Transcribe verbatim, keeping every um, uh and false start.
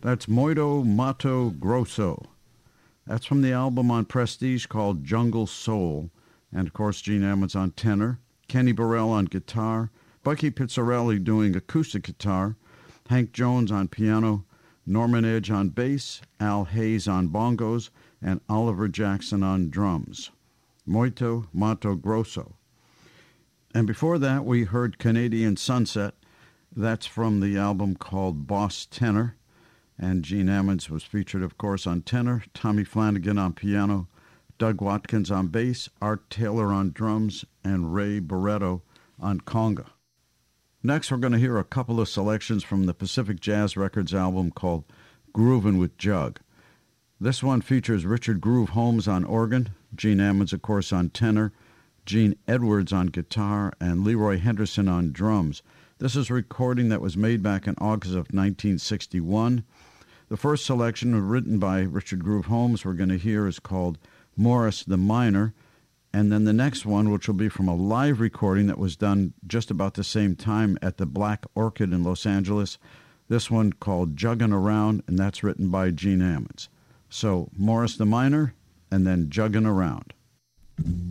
That's Muito Mato Grosso. That's from the album on Prestige called Jungle Soul. And, of course, Gene Ammons on tenor, Kenny Burrell on guitar, Bucky Pizzarelli doing acoustic guitar, Hank Jones on piano, Norman Edge on bass, Al Hayes on bongos, and Oliver Jackson on drums. Muito Mato Grosso. And before that, we heard Canadian Sunset. That's from the album called Boss Tenor. And Gene Ammons was featured, of course, on tenor, Tommy Flanagan on piano, Doug Watkins on bass, Art Taylor on drums, and Ray Barretto on conga. Next, we're going to hear a couple of selections from the Pacific Jazz Records album called Groovin' with Jug. This one features Richard Groove Holmes on organ, Gene Ammons, of course, on tenor, Gene Edwards on guitar, and Leroy Henderson on drums. This is a recording that was made back in August of nineteen sixty-one. The first selection, written by Richard Groove Holmes, we're going to hear is called Morris the Miner. And then the next one, which will be from a live recording that was done just about the same time at the Black Orchid in Los Angeles. This one called Juggin' Around, and that's written by Gene Ammons. So, Morris the Miner, and then Juggin' Around.